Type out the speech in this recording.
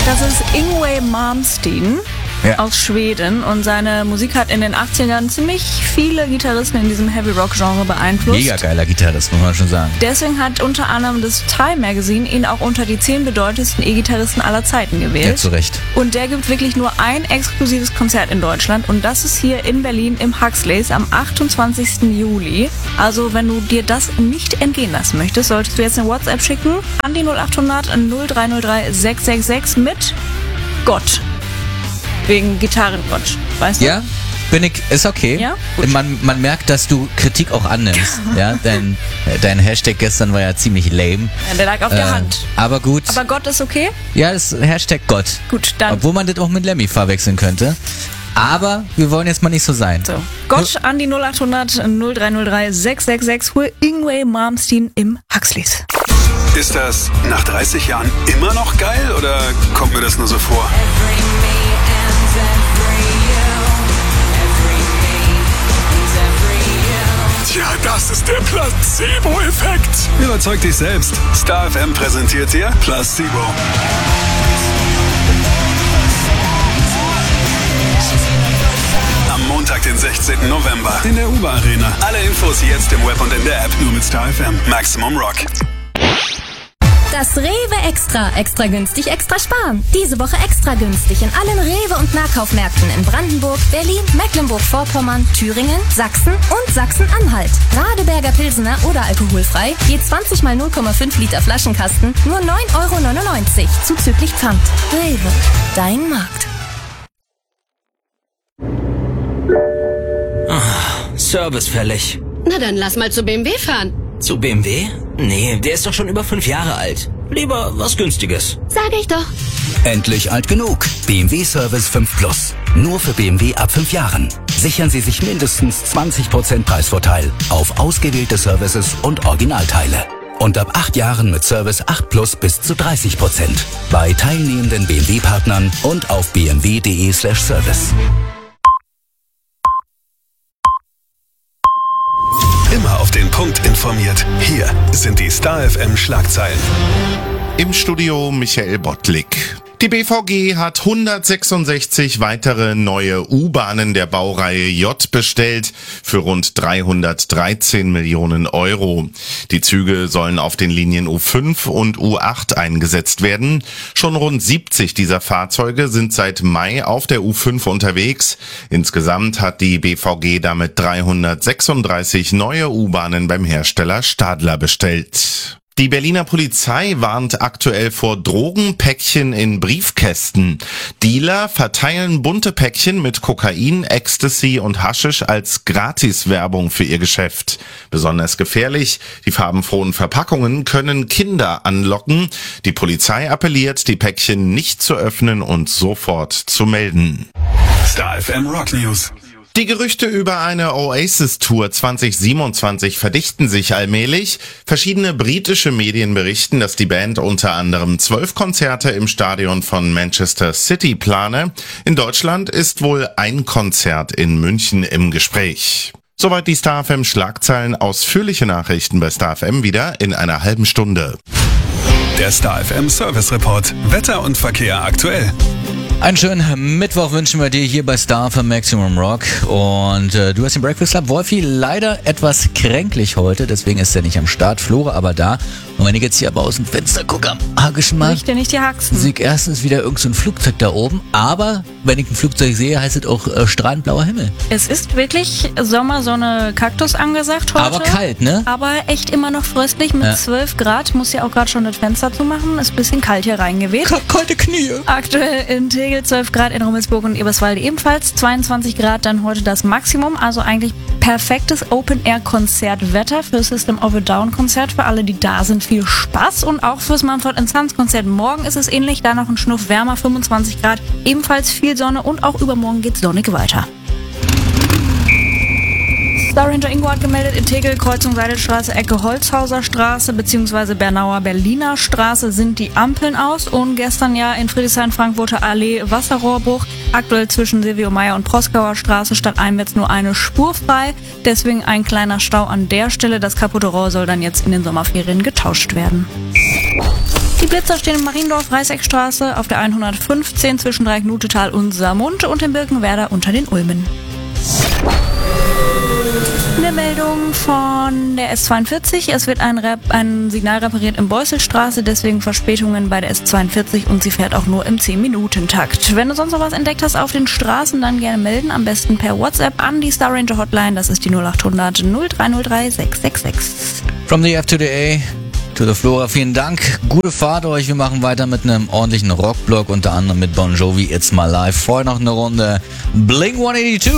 Das ist Yngwie Malmsteen. Ja. Aus Schweden, und seine Musik hat in den 80ern ziemlich viele Gitarristen in diesem Heavy-Rock-Genre beeinflusst. Mega geiler Gitarrist, muss man schon sagen. Deswegen hat unter anderem das Time Magazine ihn auch unter die 10 bedeutendsten E-Gitarristen aller Zeiten gewählt. Ja, zu Recht. Und der gibt wirklich nur ein exklusives Konzert in Deutschland, und das ist hier in Berlin im Huxleys am 28. Juli. Also wenn du dir das nicht entgehen lassen möchtest, solltest du jetzt eine WhatsApp schicken an die 0800 0303 666 mit Gott. Wegen Gitarrengott, weißt du? Ja, ist okay. Ja? Gut. Man merkt, dass du Kritik auch annimmst. Ja, dein Hashtag gestern war ja ziemlich lame. Ja, der lag auf der Hand. Aber gut. Aber Gott ist okay? Ja, das ist Hashtag Gott. Gut, dann. Obwohl man das auch mit Lemmy verwechseln könnte. Aber wir wollen jetzt mal nicht so sein. So. Gott an die 0800 0303 666 für Yngwie Malmsteen im Huxleys. Ist das nach 30 Jahren immer noch geil oder kommt mir das nur so vor? Tja, das ist der Placebo-Effekt. Überzeug dich selbst. Star FM präsentiert dir Placebo. Am Montag, den 16. November in der UBA Arena. Alle Infos jetzt im Web und in der App. Nur mit Star FM. Maximum Rock. Das Rewe Extra. Extra günstig, extra sparen. Diese Woche extra günstig in allen Rewe- und Nahkaufmärkten in Brandenburg, Berlin, Mecklenburg-Vorpommern, Thüringen, Sachsen und Sachsen-Anhalt. Radeberger Pilsener oder alkoholfrei, je 20 mal 0,5 Liter Flaschenkasten, nur 9,99 € zuzüglich Pfand. Rewe, dein Markt. Service fällig. Na dann lass mal zu BMW fahren. Zu BMW? Nee, der ist doch schon über 5 Jahre alt. Lieber was Günstiges. Sag ich doch. Endlich alt genug. BMW Service 5 Plus. Nur für BMW ab 5 Jahren. Sichern Sie sich mindestens 20% Preisvorteil auf ausgewählte Services und Originalteile. Und ab 8 Jahren mit Service 8 Plus bis zu 30%. Bei teilnehmenden BMW-Partnern und auf bmw.de/service. Immer auf den Punkt informiert. Hier sind die Star FM Schlagzeilen. Im Studio Michael Bottlik. Die BVG hat 166 weitere neue U-Bahnen der Baureihe J bestellt für rund 313 Millionen €. Die Züge sollen auf den Linien U5 und U8 eingesetzt werden. Schon rund 70 dieser Fahrzeuge sind seit Mai auf der U5 unterwegs. Insgesamt hat die BVG damit 336 neue U-Bahnen beim Hersteller Stadler bestellt. Die Berliner Polizei warnt aktuell vor Drogenpäckchen in Briefkästen. Dealer verteilen bunte Päckchen mit Kokain, Ecstasy und Haschisch als Gratiswerbung für ihr Geschäft. Besonders gefährlich, die farbenfrohen Verpackungen können Kinder anlocken. Die Polizei appelliert, die Päckchen nicht zu öffnen und sofort zu melden. Star FM Rock News. Die Gerüchte über eine Oasis-Tour 2027 verdichten sich allmählich. Verschiedene britische Medien berichten, dass die Band unter anderem 12 Konzerte im Stadion von Manchester City plane. In Deutschland ist wohl ein Konzert in München im Gespräch. Soweit die Star FM Schlagzeilen. Ausführliche Nachrichten bei Star FM wieder in einer halben Stunde. Der Star FM Service Report. Wetter und Verkehr aktuell. Einen schönen Mittwoch wünschen wir dir hier bei Star für Maximum Rock. Und du hast den Breakfast Club. Wolfi leider etwas kränklich heute, deswegen ist er nicht am Start. Flora aber da. Und wenn ich jetzt hier aber aus dem Fenster gucke am Hackischen Markt, Riecht dir nicht die Haxen. sehe ich erstens wieder irgend so ein Flugzeug da oben. Aber wenn ich ein Flugzeug sehe, heißt es auch strahlend blauer Himmel. Es ist wirklich Sommersonne Kaktus angesagt heute. Aber kalt, ne? Aber echt immer noch fröstlich mit 12 Grad. Muss ja auch gerade schon das Fenster zumachen. Ist ein bisschen kalt hier reingeweht. Kalte Knie. Aktuell in Tegel 12 Grad, in Rummelsburg und Eberswalde ebenfalls 22 Grad, dann heute das Maximum, also eigentlich perfektes Open-Air-Konzertwetter für System of a Down-Konzert, für alle, die da sind, viel Spaß und auch fürs Mumford & Sons-Konzert. Morgen ist es ähnlich, da noch ein Schnuff wärmer, 25 Grad, ebenfalls viel Sonne und auch übermorgen geht's sonnig weiter. Star Ranger Ingo hat gemeldet, in Tegel, Kreuzung Seidelstraße, Ecke Holzhauser Straße bzw. Bernauer Berliner Straße sind die Ampeln aus und gestern ja in Friedrichshain Frankfurter Allee Wasserrohrbruch. Aktuell zwischen Silvio Meyer und Proskauer Straße stadteinwärts nur eine Spur frei. Deswegen ein kleiner Stau an der Stelle. Das kaputte Rohr soll dann jetzt in den Sommerferien getauscht werden. Die Blitzer stehen in Mariendorf, Reißeckstraße, auf der 115 zwischen Dreiecknutetal und Saarmund und in Birkenwerder unter den Ulmen. Eine Meldung von der S42. Es wird ein Signal repariert in Beusselstraße, deswegen Verspätungen bei der S42 und sie fährt auch nur im 10-Minuten-Takt. Wenn du sonst noch was entdeckt hast auf den Straßen, dann gerne melden, am besten per WhatsApp an die Star Ranger Hotline, das ist die 0800 0303 666. From the F to the A to the Flora, vielen Dank. Gute Fahrt euch. Wir machen weiter mit einem ordentlichen Rockblock, unter anderem mit Bon Jovi, It's My Life. Vorher noch eine Runde Blink-182.